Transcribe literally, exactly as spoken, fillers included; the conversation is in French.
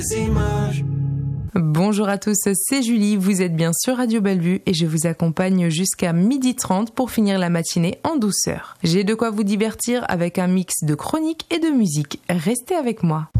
Images. Bonjour à tous, c'est Julie, vous êtes bien sur Radio Bellevue et je vous accompagne jusqu'à midi trente pour finir la matinée en douceur. J'ai de quoi vous divertir avec un mix de chroniques et de musique. Restez avec moi.